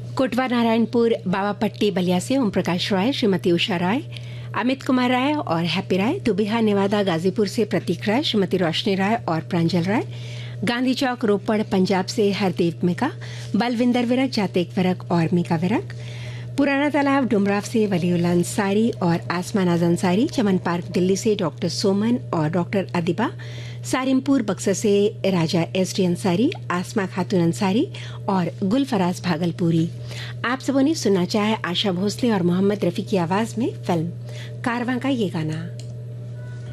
कोटवा नारायणपुर बावापट्टी बलिया से ओम प्रकाश राय, श्रीमती उषा राय, अमित कुमार राय और हैप्पी राय। दुबिहा नेवादा गाजीपुर से प्रतीक राय, श्रीमती रोशनी राय और प्रांजल राय। गांधी चौक रोपड़ पंजाब से हरदेव मिका, बलविंदर विरक, जातेक विरक और मीका विरक। पुराना तालाब डुमराव से वलीउल्लाह अंसारी और आसमान आज़ अंसारी। चमन पार्क दिल्ली से डॉक्टर सोमन और डॉक्टर अदिबा। सारिमपुर बक्सर से राजा एस.डी. अंसारी, आसमा खातून अंसारी और गुलफराज भागलपुरी। आप सबों ने सुनना चाहे आशा भोसले और मोहम्मद रफ़ी की आवाज़ में फिल्म कारवां का ये गाना।